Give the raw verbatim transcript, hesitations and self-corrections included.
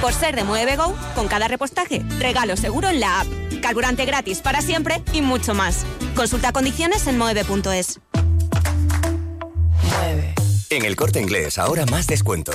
Por ser de Mueve Go, con cada repostaje, regalo seguro en la app, carburante gratis para siempre y mucho más. Consulta condiciones en moeve punto es. En El Corte Inglés, ahora más descuento.